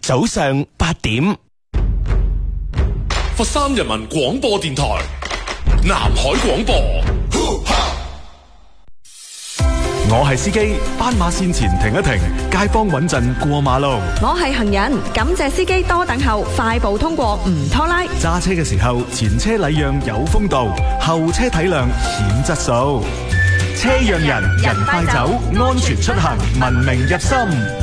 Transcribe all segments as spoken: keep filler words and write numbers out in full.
早上八點。 佛山人民廣播電台南海廣播。 我係司機，斑馬線前停一停，街坊穩陣過馬路。 我係行人，感謝司機多等候，快步通過唔拖拉。 揸車嘅時候，前車禮讓有風度，後車體諒顯質素。車讓人，人快走，安全出行，文明入心。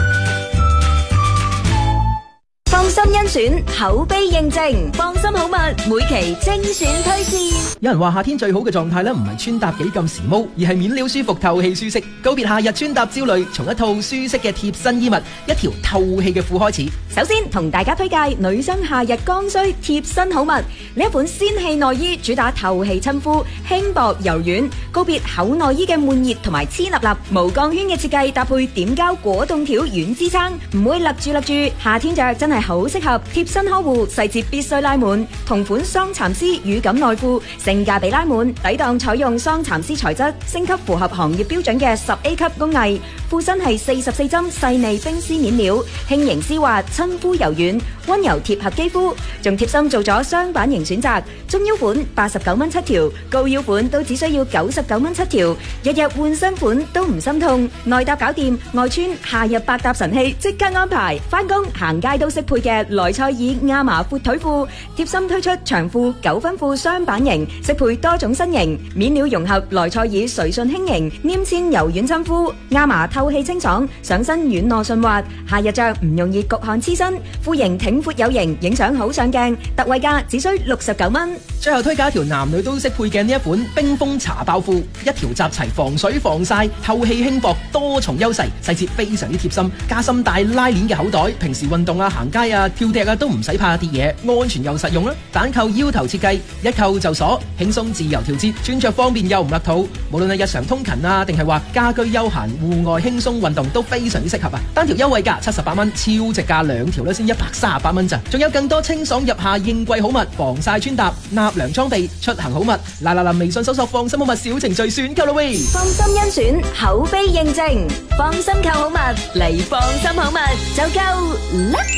放心甄選，口碑認證，放心好物，每期精選推薦。 有人話夏天最好嘅狀態咧，唔係穿搭幾咁時髦，而係面料舒服、透氣舒適。告別夏日穿搭焦慮，從一套舒適嘅貼身衣物、一條透氣嘅褲開始。 首先同大家推介女生夏日剛需貼身好物，呢一款仙氣內衣主打透氣親膚，輕薄柔軟。告別厚內衣嘅悶熱同埋黐立立，無鋼圈嘅設計搭配點膠果凍條軟支撐，唔會立住立住。夏天着真係好適合，貼身呵護，細節必須拉滿。同款桑蠶絲乳感內褲，性價比拉滿，抵擋採用桑蠶絲材質，升級符合行業標準嘅十 A 級工藝。褲身係四十四針細膩冰絲面料，輕盈絲滑，親膚柔軟，溫柔貼合肌膚。仲貼心做咗雙版型選擇，中腰款八十九蚊七條，高腰款都只需要九十九蚊七條。日日換新款都唔心痛，內搭搞掂，外穿夏日百搭神器即刻安排。返工行街都適配嘅萊賽爾亞麻闊腿褲，貼心推出長褲九分褲雙版型，適配多種身形。面料融合萊賽爾垂順輕盈，黏纖柔軟親膚，亞麻透氣清爽，上身軟糯順滑。夏日着唔容易焗汗黐身，褲型挺闊有型，影相好上鏡。特惠價只需六十九蚊。 最後推介一條男女都適配嘅呢一款冰封茶包褲，一條集齊防水防曬、透氣輕薄多重優勢，細節非常之貼心，加深帶拉鏈嘅口袋，平時運動啊、行街啊、跳踢啊都唔使怕跌嘢，安全又實用啦。單扣腰頭設計，一扣就鎖，輕鬆自由調節，穿着方便又唔勒肚。無論係日常通勤啊，定係話家居休閒、戶外輕鬆運動都非常之適合啊！單條優惠價七十八蚊，超值價兩條咧先一百三十八蚊咋。仲有更多清爽入夏應季好物，防曬穿搭、納涼裝備、出行好物。嗱嗱嗱，微信搜索放心好物小程序選購啦喂！ 放心甄選，口碑認證，放心購好物嚟放心好物就夠啦。